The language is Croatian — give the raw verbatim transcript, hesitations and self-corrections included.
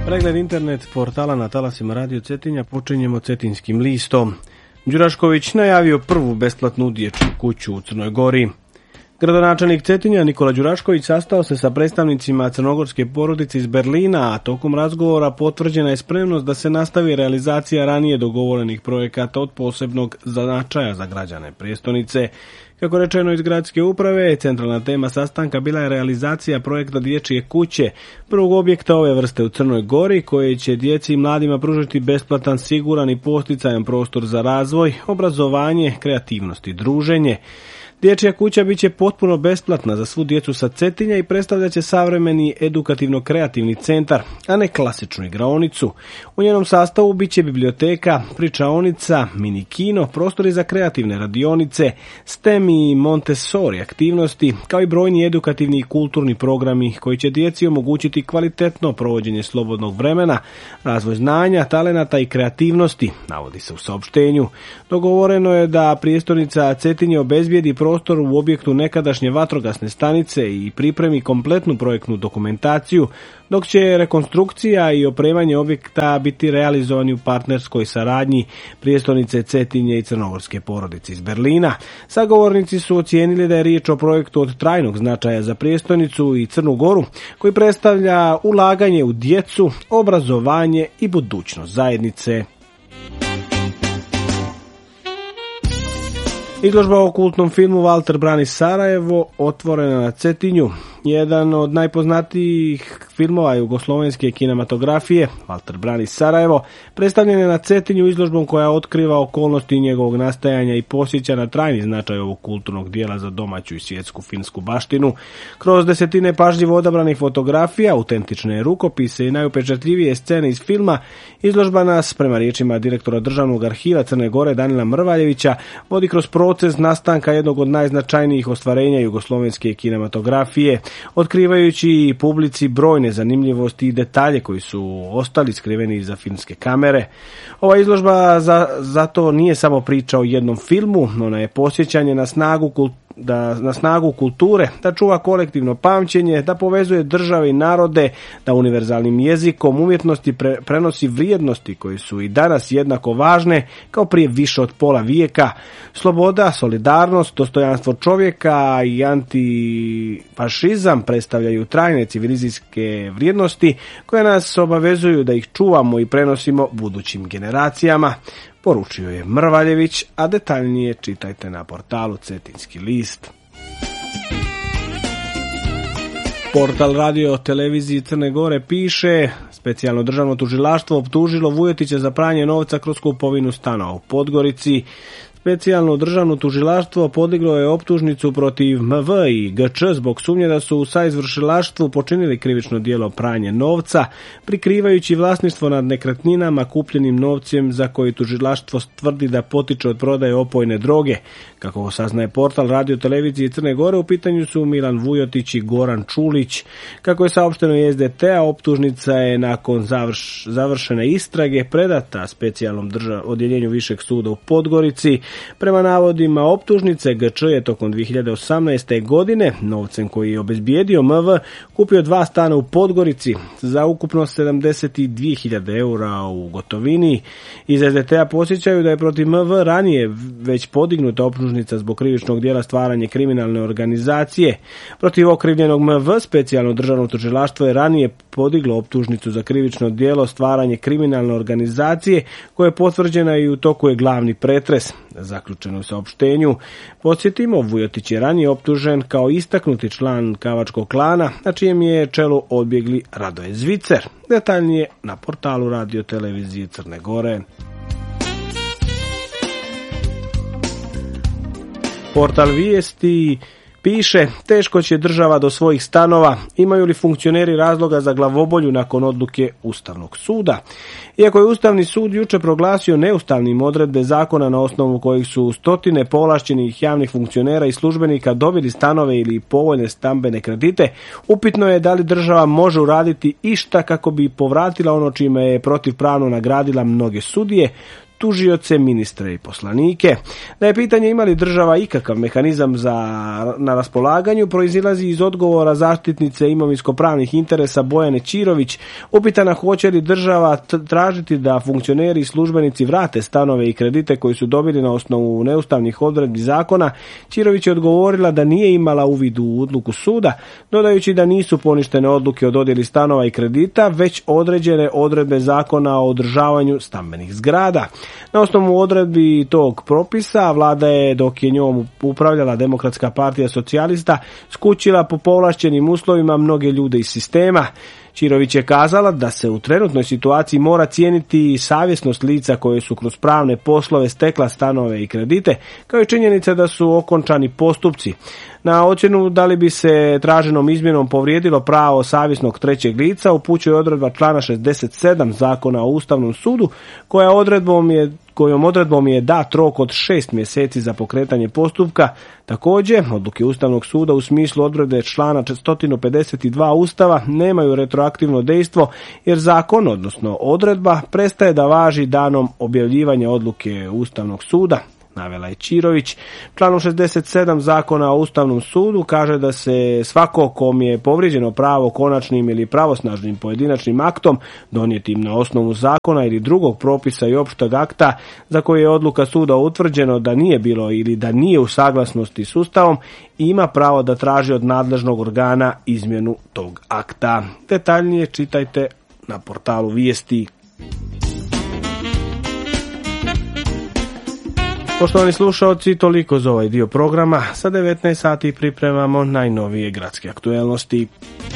Pregled internet portala na talasima Radio Cetinja počinjemo Cetinskim listom. Đurašković najavio prvu besplatnu dječju kuću u Crnoj Gori. Gradonačelnik Cetinja Nikola Đurašković sastao se sa predstavnicima crnogorske porodice iz Berlina, a tokom razgovora potvrđena je spremnost da se nastavi realizacija ranije dogovorenih projekata od posebnog značaja za građane prijestolnice. Kako rečeno iz gradske uprave, centralna tema sastanka bila je realizacija projekta dječje kuće, prvog objekta ove vrste u Crnoj Gori, koje će djeci i mladima pružiti besplatan, siguran i posticajan prostor za razvoj, obrazovanje, kreativnost i druženje. Dječja kuća bit će potpuno besplatna za svu djecu sa Cetinja i predstavljat će savremeni edukativno-kreativni centar, a ne klasičnu igraonicu. U njenom sastavu bit će biblioteka, pričaonica, mini kino, prostori za kreativne radionice, STEM i Montessori aktivnosti, kao i brojni edukativni i kulturni programi koji će djeci omogućiti kvalitetno provođenje slobodnog vremena, razvoj znanja, talenata i kreativnosti, navodi se u saopštenju. Dogovoreno je da prijestolnica Cetinje obezbijedi prostor u objektu nekadašnje vatrogasne stanice i pripremi kompletnu projektnu dokumentaciju, dok će rekonstrukcija i opremanje objekta biti realizovani u partnerskoj saradnji prijestolnice Cetinje i crnogorske porodice iz Berlina. Sagovornici su ocijenili da je riječ o projektu od trajnog značaja za prijestolnicu i Crnu Goru, koji predstavlja ulaganje u djecu, obrazovanje i budućnost zajednice. Izložba o kultnom filmu Walter brani Sarajevo otvorena na Cetinju. Jedan od najpoznatijih filmova jugoslovenske kinematografije, Walter brani Sarajevo, predstavljen je na Cetinju izložbom koja otkriva okolnosti njegovog nastajanja i posjeća na trajni značaj ovog kulturnog dijela za domaću i svjetsku filmsku baštinu. Kroz desetine pažljivo odabranih fotografija, autentične rukopise i najupečatljivije scene iz filma, izložba nas, prema riječima direktora Državnog arhiva Crne Gore Danila Mrvaljevića, vodi kroz proces nastanka jednog od najznačajnijih ostvarenja jugoslovenske kinematografije, otkrivajući publici brojne zanimljivosti i detalje koji su ostali skriveni iza filmske kamere. Ova izložba za, zato nije samo priča o jednom filmu, ona je posjećanje na snagu kulture, da na snagu kulture, da čuva kolektivno pamćenje, da povezuje države i narode, da univerzalnim jezikom umjetnosti pre, prenosi vrijednosti koje su i danas jednako važne kao prije više od pola vijeka. Sloboda, solidarnost, dostojanstvo čovjeka i antifašizam predstavljaju trajne civilizacijske vrijednosti koje nas obavezuju da ih čuvamo i prenosimo budućim generacijama, poručio je Mrvaljević, a detaljnije čitajte na portalu Cetinski list. Portal Radio televiziji Crne Gore piše: specijalno državno tužilaštvo optužilo Vujotića za pranje novca kroz kupovinu stanova u Podgorici. Specijalno državno tužilaštvo podiglo je optužnicu protiv M V i G Č zbog sumnje da su u saizvršilaštvu počinili krivično djelo pranje novca, prikrivajući vlasništvo nad nekretninama kupljenim novcem za koji tužilaštvo tvrdi da potiče od prodaje opojne droge. Kako saznaje portal Radio televizije Crne Gore, u pitanju su Milan Vujotić i Goran Čulić. Kako je saopšteno iz S D T-a, optužnica je nakon završ, završene istrage predata specijalnom držav, odjeljenju Višeg suda u Podgorici. Prema navodima optužnice, G Č je tokom dvije hiljade osamnaeste. godine novcem koji je obezbijedio M V kupio dva stana u Podgorici za ukupno sedamdeset dvije hiljade eura u gotovini. Iz S D T-a posjećaju da je protiv M V ranije već podignuta optužnica zbog krivičnog djela stvaranje kriminalne organizacije. Protiv okrivljenog M V specijalno državno tužilaštvo je ranije podiglo optužnicu za krivično djelo stvaranje kriminalne organizacije koja je potvrđena i u toku je glavni pretres. Zaključeno u saopštenju. Podsjetimo, Vujotić je ranije optužen kao istaknuti član Kavačkog klana, na čijem je čelu odbjegli Radoje Zvicer. Detaljnije na portalu Radio televizije Crne Gore. Portal Vijesti piše: teško će država do svojih stanova, imaju li funkcioneri razloga za glavobolju nakon odluke Ustavnog suda? Iako je Ustavni sud jučer proglasio neustavnim odredbe zakona na osnovu kojih su stotine povlašćenih javnih funkcionera i službenika dobili stanove ili povoljne stambene kredite, upitno je da li država može uraditi išta kako bi povratila ono čime je protivpravno nagradila mnoge sudije, tužioce, ministre i poslanike. Da je pitanje ima li država ikakav mehanizam za, na raspolaganju proizilazi iz odgovora zaštitnice imovinsko-pravnih interesa Bojane Čirović, upitana hoće li država tražiti da funkcioneri i službenici vrate stanove i kredite koji su dobili na osnovu neustavnih odredbi zakona. Čirović je odgovorila da nije imala uvid u odluku suda, dodajući da nisu poništene odluke o dodjeli stanova i kredita, već određene odredbe zakona o održavanju stambenih zgrada. Na osnovu odredbi tog propisa vlada je, dok je njom upravljala Demokratska partija socijalista, skućila po povlašćenim uslovima mnoge ljude iz sistema. Čirović je kazala da se u trenutnoj situaciji mora cijeniti savjesnost lica koje su kroz pravne poslove stekla stanove i kredite, kao i činjenica da su okončani postupci. Na ocjenu da li bi se traženom izmjenom povrijedilo pravo savjesnog trećeg lica upućuje odredba člana šezdeset sedam Zakona o Ustavnom sudu, koja odredbom je kojom odredbom je dat rok od šest mjeseci za pokretanje postupka. Također, odluke Ustavnog suda u smislu odredbe člana sto pedeset dva Ustava nemaju retroaktivno dejstvo, jer zakon, odnosno odredba, prestaje da važi danom objavljivanja odluke Ustavnog suda, navela je Čirović. Članom šezdeset sedam Zakona o Ustavnom sudu kaže da se svako kom je povrijeđeno pravo konačnim ili pravosnažnim pojedinačnim aktom donijetim na osnovu zakona ili drugog propisa i opšteg akta za koje je odluka suda utvrđeno da nije bilo ili da nije u saglasnosti s Ustavom, ima pravo da traži od nadležnog organa izmjenu tog akta. Detaljnije čitajte na portalu Vijesti. Poštovani slušalci, toliko za ovaj dio programa. Sa devetnaest sati pripremamo najnovije gradske aktuelnosti.